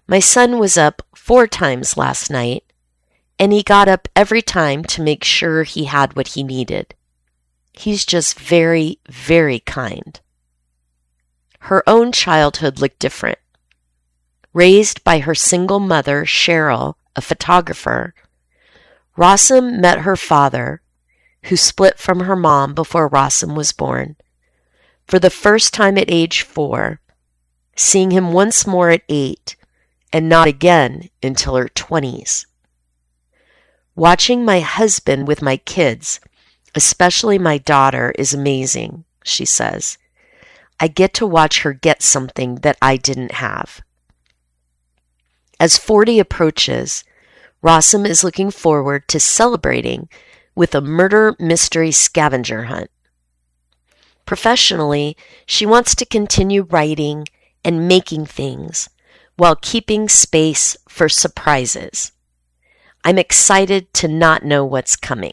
My son was up 4 times last night, and he got up every time to make sure he had what he needed. He's just very, very kind. Her own childhood looked different. Raised by her single mother, Cheryl, a photographer, Rossum met her father, who split from her mom before Rossum was born, for the first time at age 4, seeing him once more at 8, and not again until her 20s. Watching my husband with my kids, especially my daughter, is amazing, she says. I get to watch her get something that I didn't have. As 40 approaches, Rossum is looking forward to celebrating with a murder mystery scavenger hunt. Professionally, she wants to continue writing and making things while keeping space for surprises. I'm excited to not know what's coming.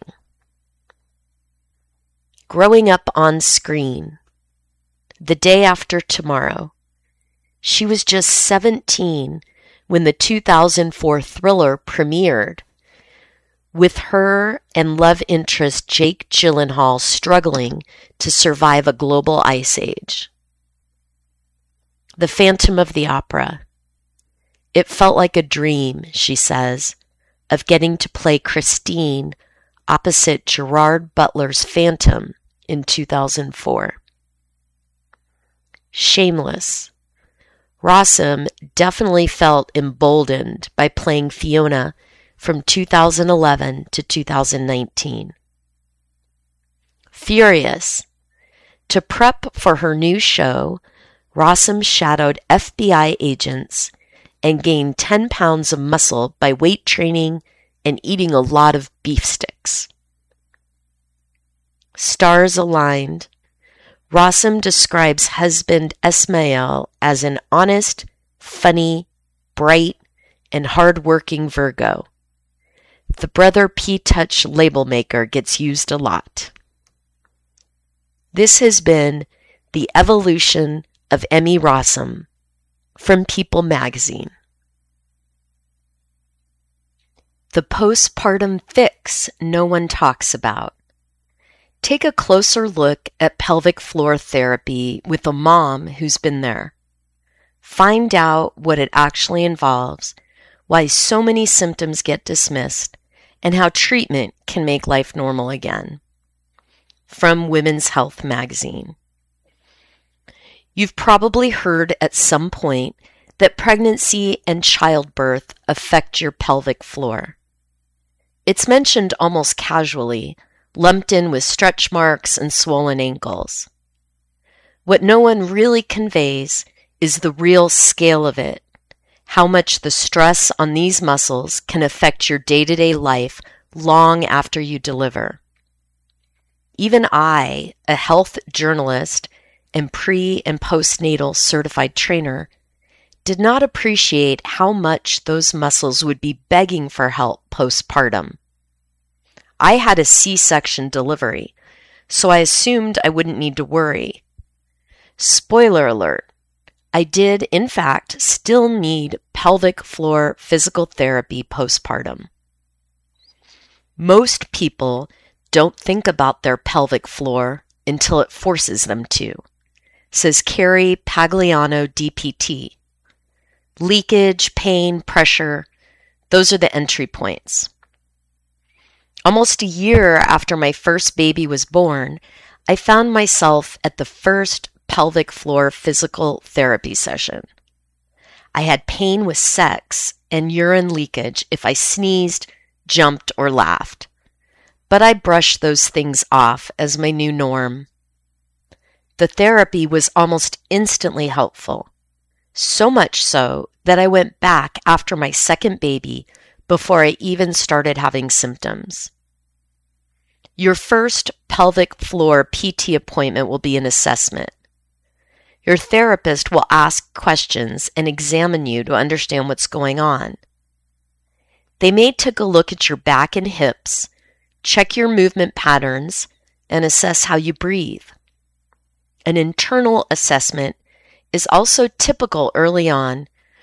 Growing up on screen. The day after tomorrow. She was just 17 when the 2004 thriller premiered, with her and love interest Jake Gyllenhaal struggling to survive a global ice age. The Phantom of the Opera. It felt like a dream, she says, of getting to play Christine opposite Gerard Butler's Phantom in 2004. Shameless. Rossum definitely felt emboldened by playing Fiona from 2011 to 2019. Furious. To prep for her new show, Rossum shadowed FBI agents and gained 10 pounds of muscle by weight training and eating a lot of beef sticks. Stars aligned. Rossum describes husband Esmail as an honest, funny, bright, and hard-working Virgo. The Brother P-Touch label maker gets used a lot. This has been The Evolution of Emmy Rossum from People magazine. The postpartum fix no one talks about. Take a closer look at pelvic floor therapy with a mom who's been there. Find out what it actually involves, why so many symptoms get dismissed, and how treatment can make life normal again. From Women's Health magazine. You've probably heard at some point that pregnancy and childbirth affect your pelvic floor. It's mentioned almost casually, lumped in with stretch marks and swollen ankles. What no one really conveys is the real scale of it, how much the stress on these muscles can affect your day-to-day life long after you deliver. Even I, a health journalist and pre- and postnatal certified trainer, did not appreciate how much those muscles would be begging for help postpartum. I had a C-section delivery, so I assumed I wouldn't need to worry. Spoiler alert, I did, in fact, still need pelvic floor physical therapy postpartum. Most people don't think about their pelvic floor until it forces them to, says Carrie Pagliano, DPT. Leakage, pain, pressure, those are the entry points. Almost a year after my first baby was born, I found myself at the first pelvic floor physical therapy session. I had pain with sex and urine leakage if I sneezed, jumped, or laughed. But I brushed those things off as my new norm. The therapy was almost instantly helpful, so much so that I went back after my second baby before I even started having symptoms. Your first pelvic floor PT appointment will be an assessment. Your therapist will ask questions and examine you to understand what's going on. They may take a look at your back and hips, check your movement patterns, and assess how you breathe. An internal assessment is also typical early on